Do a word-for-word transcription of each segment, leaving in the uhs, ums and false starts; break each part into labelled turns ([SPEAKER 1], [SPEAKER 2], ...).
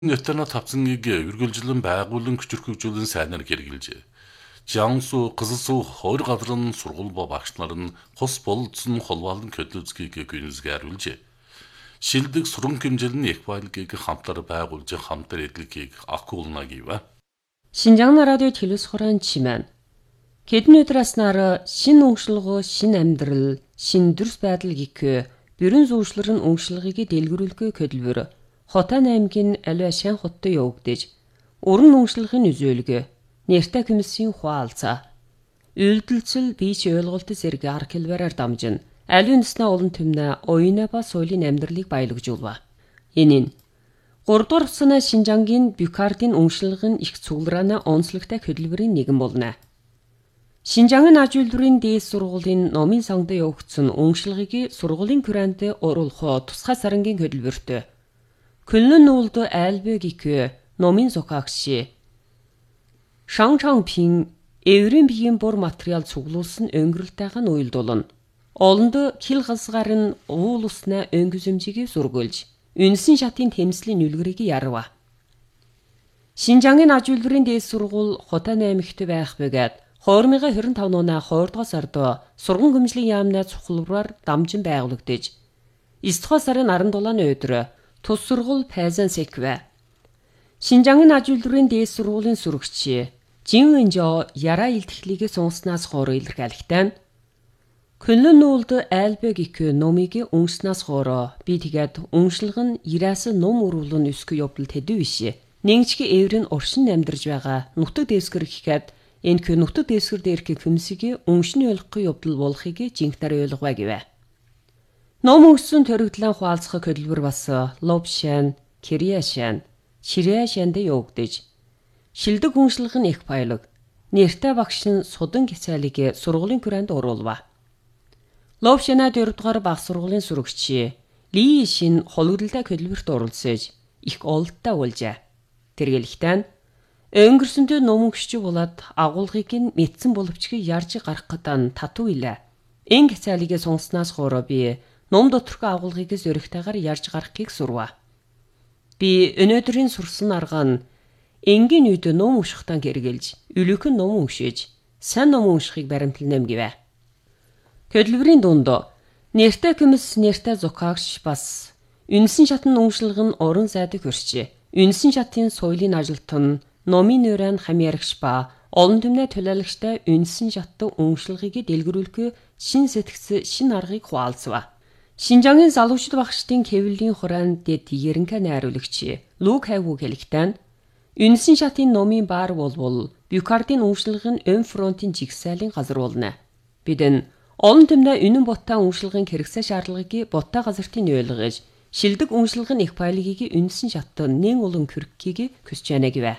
[SPEAKER 1] Нятана тавцангийг үргэлжлэн байгуулан хүчирхэгжүүлэн сайнаар хэрэгжилжээ. Жиансу, Кызылсуу хоёр газрын сургууль ба багш нар нь хос болцсон холбоолон хөдөлгөөгийг гүйцэтгэжээ. Шилдэг суран хэмжээлний эквайлгийг хамтар байгуулж хамтар эдлэгийг акуулна гэв.
[SPEAKER 2] Шинжаан радио телевиз хорон чимэн. Хэдэн өдрөөс нар шин өнгөшлөгөө, шин амьдрал, шин дүрс байдал гихэ бүрэн зүүшлэр нь өнгөшлөгийг дэлгэрүүлэхээ хөдөлбөр. Хотан аймгийн аливаа шан хоттой явагдаж, өрн өнгөшлөгийн үзүүлэг, нэртэй комиссийн хуалцаа. Үйлдэлцэл бийч ойлголт зэрэг арга хэлбэрээр дамжин, аливаа нэснэ олон түмнэ оюуна ба соёлын амьдралыг баялагжуулва. Энэ нь гуравдугаар хугацааны Шинжаангийн Бюкардын өнгөшлөгийн их цугларааны онцлогтой хөдөлбөрийн нэгэн болно. Шинжаангийн аж үйлдвэрийн дээд сургуулийн номын сонгодоо явагдсан өнгөшлөгийг сургуулийн kurant оруулах тусгай сарангийн хөдөлбөртөө Күнлэн нүүлд айлбэ гихэ номын зохиогч Шан Чанпин эврийн биеийн бор материал цуглуулсан өнгөрөлтэйг нь уйлдуулна. Олонд хил хасгарын уул усны өнгөзөмжийг сургуулж, үнсэн шатын тэмцлийн нүлгэрийг ярва. Шинжаангийн аж үйлдвэрийн дээд сургууль Хотан аймагт байх бөгөөд две тысячи двадцать пять оны two дугаар сард сургууль хөмжлийн яамны цуглараар дамжин байгуулагдаж, нine дугаар сарын seventy-seven өдөр тус сургууль Пайзан Секвэ. Шинжаангийн аж үйлдвэрийн дээд сургуулийн сурагч Жин Өнжо яраа илтгэхлийг сонснаас хойш илэрхийлэхтэй. Күнлэн нүүлд айлбэ гихэ номыг өнгөснөөс хойш би тэгээд өнгөшлөг нь ирээс ном өрүүлэн өсгөө явдал тэдүү биш. Нэгчги эврэн оршин амьдарж байгаа нутаг дэвсгэр гэхэд энэ хүү нутаг дэвсгэр дээрх хүмүүсийг өнгөшний ойлгохгүй явдал болохыг жинхнээр ойлгова гэвэ. Ном өнгөсөн төрөгдлэн хуалцах хөдөлбөр бас Лобшан, Кириашан, Шириашанд явагдаж, шилдэг өнгөшлөгийн их баялаг, нэртэй багш нь судан гисайлыг сургуулийн kurant оруулва. Лобшана four дугаар баг сургуулийн сурагч Ли Шин хологдолтой хөдөлбөрт оролцож, их олдтой уулжээ. Тэргэлэхтэн өнгөрсөндөө ном өнгөсч болоод агуулгыг нь мэдсэн боловч ярьж гарах гэдэг татуу илээ. Энэ гисайлыг сонснаас хойш би ном доторх агуулгыг зөрөгтэйгээр ярьж гарахыг сурва. Би өнөөдрийн сурсан арга нь энгийн үед ном уншихтан гэргэлж, үлэхэн ном уншиж, сайн ном уншихыг баримтланам гэвэ. Хөдөлбөрийн дунд нэртэй комисс нэртэй зохиогч бас үнсэн шатны өнгөшлөг нь орон зайдаг хөрчээ. Үнсэн шатын соёлын ажилтан, номын нөрөн хамьярагч ба олон түмний төлөөлөгчтэй үнсэн шатны өнгөшлөгийг дэлгэрүүлэх шин сэтгц шин аргыг хуалцва. Шинжаангийн залуучууд багштын хэвлэлийн хороонд дэд яринка найруулагч Лук Хайву хэлэхтэн үнсэн шатын номын баар болвол Бюкардын өнгөшлөг нь өн фронтын жигсаалын газар болно. Бид энэ олон түмний үнэн боттой өнгөшлөгийн хэрэгцээ шаардлагыг боттой газартын ойлгож, шилдэг өнгөшлөгийн их баялагийг үнсэн шатны нэн олон хүрхгийг хүсэж байна гэвэ.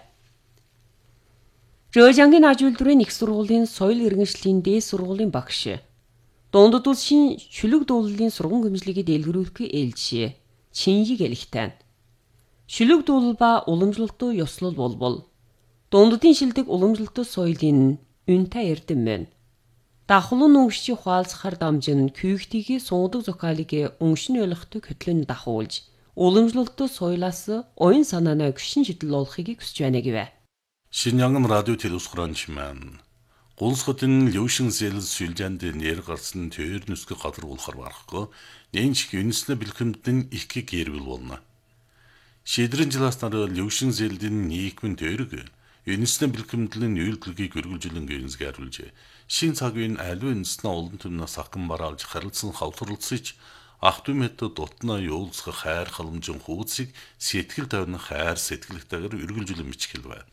[SPEAKER 2] Жожангийн аж үйлдвэрийн их сургуулийн соёл иргэншлийн дээд сургуулийн багш Дундад улсын шүлэг дуулалын сургууль хөмжлөгийг дэлгэрүүлэх ээлжээ. Чинийг элхтэн. Шүлэг дуулал ба уламжлалт ёслол болбол дундадын шилдэг уламжлалт соёлын үнэтэй эрдэм мэн. Дахлын өнгөшчийн хуалцахаар дамжин күйгтийг сунгадаг зохиолыг өнгөшний ойлгохтой хөтлөн дахуулж, уламжлалт соёлоос оюун санааны гүшин шидэл болохыг хүсэж байна гэвэ.
[SPEAKER 1] Шинжаан радио телевиз хорон чимэн. Улс хотын Лёшин зэл сүлжээнд нэр гарсан тээр нүсгë газар болохоор барахгүй нэнч үнэснэ бэлхэмдэн их гэрвэл болно. Шидрэн жилаас нар Лёшин зэлдийн нийгмийн төрөг үнэснэ бэлхэмдлийн үйлдэлгийг үргэлжлэн гэнсгэрүүлжээ. Шин цагийн аливаа үнэснэ олон түмнээс ахын бараалж харилцсан хавтарлцж ах түмэд дутна юулцах хайр халамжин хуудсыг сэтгэл тойрны хайр сэтгэлтэйгээр үргэлжлэн бичгэлвэ.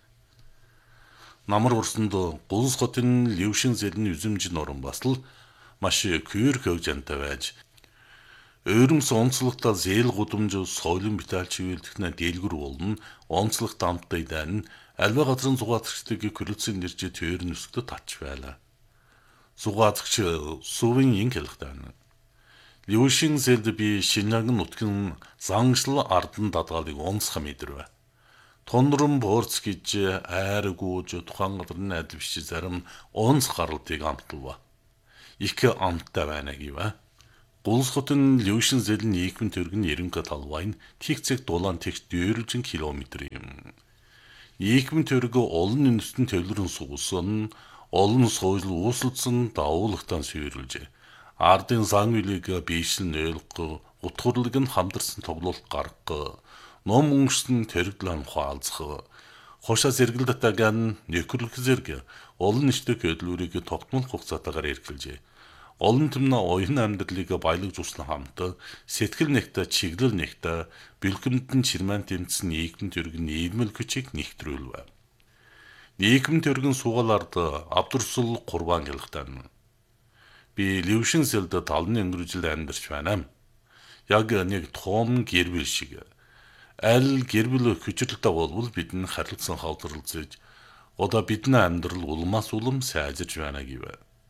[SPEAKER 1] Намар урсанд Улс хотын Лёшин зэлний үзэмж нуран бас л маш күйр хөвжантай байж өөрөмс онцлогтой зээл гудамж соёлын битаалч үйлдэхнэ дэлгэр болно онцлог дамттай дан аливаа газрын зугаацчдыг хүрэлцэн нэрж тээр нүсгтө тач байла. Зугаацч сувын ин хэлэхтэй байна. Лёшин зэлд би Шинжаангийн нутгийн зангшил ардан дадгалыг онцгой мэдэрвэ. Тонрон борц гэж айргууж тухайн газрын адилвч зарим онц гаралтыг амтлва. Их амттай байна гэвэ. Гулс хотын Леушин зэлэн нийгмийн төргөн Ерөнхий талбай нь тэгцэг дулаан тэгш дөрвөлжин километр юм. Нийгмийн төргө олон үндэстэн төвлөрөн суусан, олон соёл үүсэлсэн давуулагтан сүйрүүлжээ. Ардын сан үлийг бийшл нөөлгө, утгуурлыг нь хамдарсан тоглолт гаргах, ном өнгөсөн төрөглөн хаалцах, хошаа зэрэгэлдэтаган нөхөрлөх зэрэг олон нийтэд хөдөлгөөрийг тогтмол хугацаатаагаар эрхэлжээ. Олон түмнэ оюун амьдралыг баялагжуулсан хамт сэтгэл нэгтэ чиглэл нэгтэ бэлгэмдэн чирман тэмцсэн нийгэм төргөн нийгмэл хүчийг нэгтрүүлв. Нийгэм төргөн сугалард авдурсал курбан хэлхтэн. Би Леушин зэлд талны өнгөрөжил амьдарч байна. Яг нэг том гэрбэл шиг. Аль гэрбэл хүчрэлтэй болвол бидний харилцан хавдралцж одоо бидний амьдрал улмаас улам сайжирч байна гэв.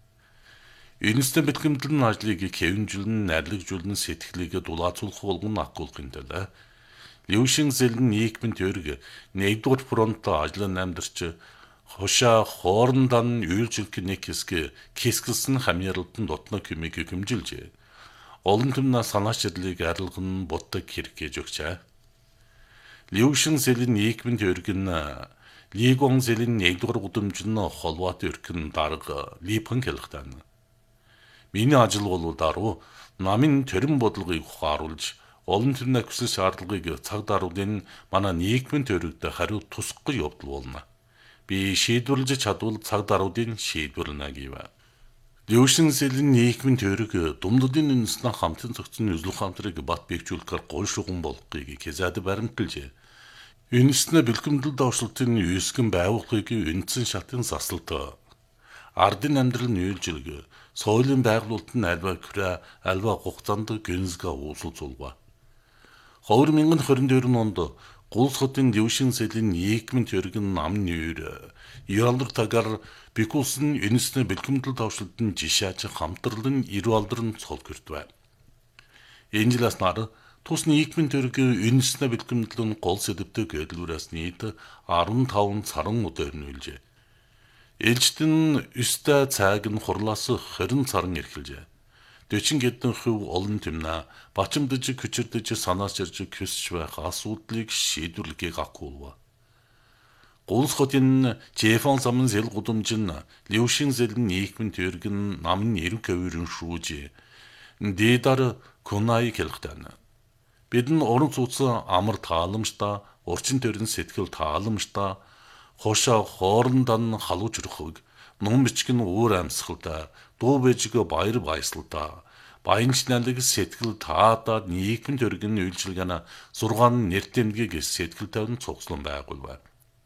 [SPEAKER 1] Энэстэн бэлгэмдэлн ажлыг хэвнжүүлэн, найрлагжуулан сэтгэлийг дулаацуулах болгон акуулгын төлөө Леушин зэлэн нийгмийн төрөг нэгдүгээр фронтоо ажлын амьдарч хошаа хоорондоо үйлчлэх нэг хэсэг кэсгэлсэн хамьярлалтын дотно хэмээг хэмжилжээ. Олон түмнээ санаачрлыг арилган бутдаг хэрэг гэж өгчээ. Леушин зэлэн нийгмийн төрөг нь Лигон зэлэн нэгдүгээр гудамжин холбоот өркөн дарга липэн хэлхтэн. Миний ажил бол даруй намын төрийн бодлогыг ухааруулж олон түмний хүсэл шаардлагыг цаг даруйдын манай нийгмийн төрөгд хариу тусахгүй явдал болно. Би шийдвэрлэж чадвал цаг даруйдын шийдвэрлэнэ гэв. Леушин зэлэн нийгмийн төрөг думдуудын үндэснээ хамтын зохицсон үзлэх хамтрыг бат бэхжүүлэхээр гол шугам болгохыг хэзээд баримталжээ. Үндэснээ бэлгэмдэл давшлтын үйсгэн байгуулахыг үндсэн шатын засалт. Ардын амьдрал нүүлжилг, соёлын байгуулалт нь альва хүрээ, альва хугацаанд гэнзгээ уусуулцулва. хоёр мянган хорин deux онд Гулс хотын Леушин зэлэн нийгмийн төргөн намны үйр, Юалдар тагаар бикулсын үндэсний бэлгэмдэл давшлтын жишаач хамтралын ирүү алдрын цол гэртвэ. Энэ жилээс нар тус нийгмийн төргийн үндэсний бэлгэмдэл нь гол сэдвтэй гэдлүүрээс нийт арван таван царан удаа өрнүүлжээ. Ээлжтэн өстэй цайг нь хурлаас хорин царан эрхэлжээ. дөчин гэдэн хөв олон түмнэ бачимдж хүчирдэж санаачирж küsч байх асуудлыг шийдвэрлэхийг акуулва. Гулс хотын Жефон замын зэл гудамжин Леушин зэлэн нийгмийн төргөн намын Ерөнхий өвөрөн шүүж дэдар кунай хэлхтэн. Бидэн уран цуцсан амар тааламжтай, урчин төрийн сэтгэл тааламжтай, хошоо хоорондоо халууч рухыг ном бичгэн өөр амьсгалтай, дуу бэжиг баяр баясгалтай, баянчлалыг сэтгэл таадаад нийгмийн төргийн үйлчилгээний зургаан нэр тэмдгийг сэтгэл тавин цугслан байгуулв.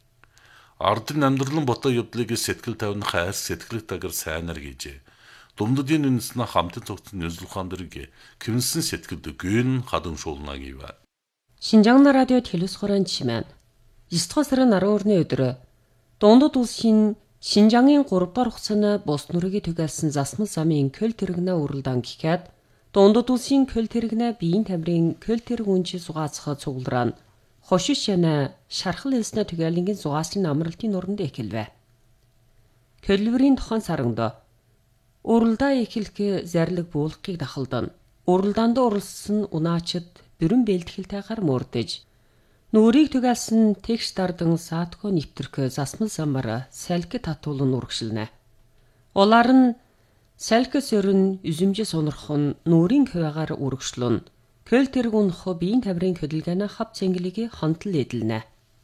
[SPEAKER 1] Ардын амьдралын ботой явдлыг сэтгэл тавин хайр сэтгэлэг тагар сайнар гэжээ. Думдудын үндэснээ хамтын цугцсан үзэл ухаандрыг кэмсэн сэтгэлд гүйн хадан шуулна гэв.
[SPEAKER 2] Шинжаан радио телевизхорон чимэн есдугаар сарын арван өрний өдөр Дундад улсын Шинжаангийн гурав дахь хугацааны бус нүрэгийг түгээлсэн засмал замын көл тэрэгнээ уралдаан гэхэд Дундад улсын көл тэрэгнээ биеийн тамирын көл тэрэг үнжи сугаацах цуглараа нь хошиш яна шархал хэлснэ түгээлэнгийн зугааслын амралтын нуранд эхэлвэ. Көлвөрийн тохон саранд уралдаа эхлэх зарлиг буулгахыг дахалдан уралдаанд оролцсон унаачид бүрэн бэлтгэлтэйгээр мөрдөж нүрийг түгээлсэн тэгш дардан саатко нэвтрэх засмал замаар салхи татуулан урагшилнэ. Улаар нь салхи сөрөн үзэмжи сонорхон нүрийн хаваагаар урагшлун көл тэрэг унах биеийн тамирын хөдөлгөөний хав цэнгэлийг хонтол эдэлнэ.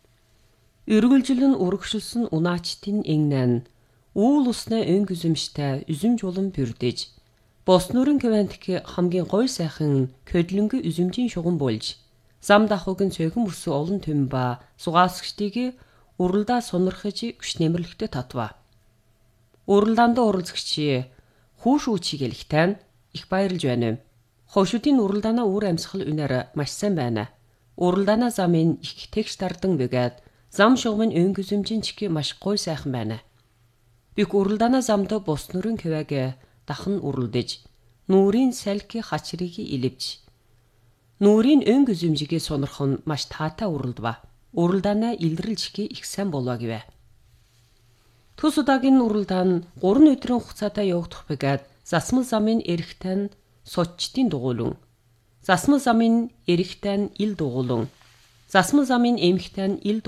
[SPEAKER 2] Өргөлжлөн урагшилсан унаачтын энгнэн уул усны өнг үзэмжтэй үзэмж улам бүрдэж бос нүрийн хаваантх хамгийн гой сайхан хөдлөнгө үзэмжийн шугам болж зам дахуугийн цөөхөн мөрсөн олон түм ба сугаасгчдыг уралдаа сонирхож хүч нэмэрлэхтэй татва. Уралдаанд оролцогч хүүш үүчиг хэлэхтэн их баярлж байна. Хошуудын уралдаанаа үр амьсгал үнээр маш сайн байна. Уралдаанаа замын их тэгш дардан бэгээд зам шугамын өнг үзэмжийн чиг маш гой сайхан байна. Бик уралдаанаа замд бус нүрийн хавааг дахан уралдаж нүрийн салхи хачрыг илэвж нүрийн өнг үзэмжийг сонорхон маш таатай уралдва. Уралдаанаа илрэлжих их сайн болов гэвэ. Төс удаагийн уралдаан гурван өдрийн хугацаатай явагдах бэгээд засмал замын эрэгтэн сочдын дугуулан. Засмал замын эрэгтэй нь ил дугуулан. Засмал замын эмэгтэй нь ил